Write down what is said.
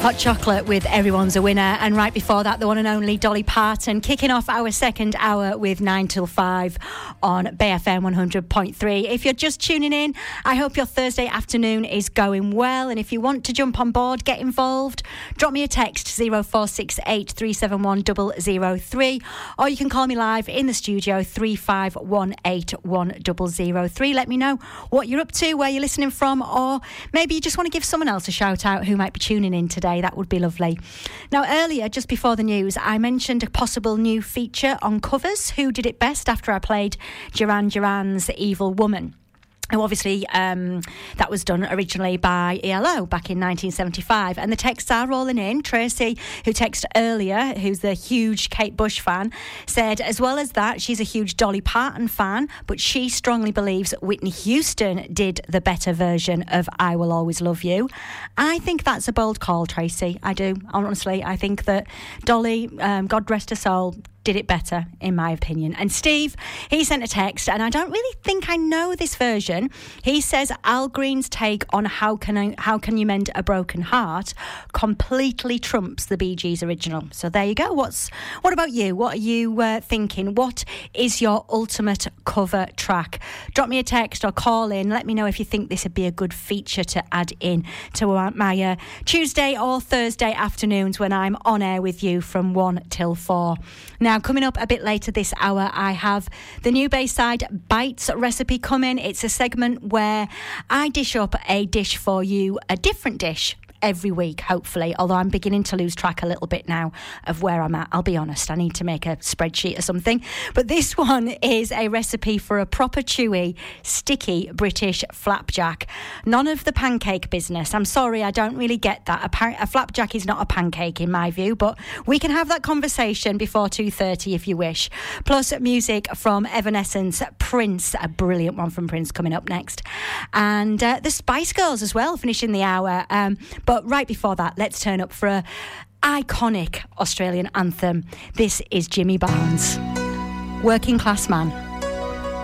Hot Chocolate with Everyone's a Winner, and right before that, the one and only Dolly Parton, kicking off our second hour with 9 till 5 on BFM 100.3. If you're just tuning in, I hope your Thursday afternoon is going well, and if you want to jump on board, get involved, drop me a text 0468 371 003, or you can call me live in the studio 35181003. Let me know what you're up to, where you're listening from, or maybe you just want to give someone else a shout out who might be tuning in today. That would be lovely. Now, earlier, just before the news, I mentioned a possible new feature on covers. Who did it best after I played Duran Duran's Evil Woman? Now, obviously, that was done originally by ELO back in 1975, and the texts are rolling in. Tracy, who texted earlier, who's the huge Kate Bush fan, said, as well as that, she's a huge Dolly Parton fan, but she strongly believes Whitney Houston did the better version of I Will Always Love You. I think that's a bold call, Tracy. I do. Honestly, I think that Dolly, God rest her soul, did it better, in my opinion. And Steve, he sent a text, and I don't really think I know this version. He says Al Green's take on How Can You Mend a Broken Heart completely trumps the Bee Gees original. So there you go. What about you? What are you thinking? What is your ultimate cover track? Drop me a text or call in. Let me know if you think this would be a good feature to add in to my Tuesday or Thursday afternoons when I'm on air with you from 1 till 4. Now, coming up a bit later this hour, I have the new Bayside Bites recipe coming. It's a segment where I dish up a dish for you, a different dish every week, hopefully, although I'm beginning to lose track a little bit now of where I'm at. I'll be honest, I need to make a spreadsheet or something. But this one is a recipe for a proper chewy, sticky British flapjack. None of the pancake business. I'm sorry, I don't really get that. A flapjack is not a pancake in my view, but we can have that conversation before 2:30 if you wish. Plus music from Evanescence, Prince, a brilliant one from Prince coming up next. And the Spice Girls as well, finishing the hour. But right before that, let's turn up for a iconic Australian anthem. This is Jimmy Barnes, Working Class Man.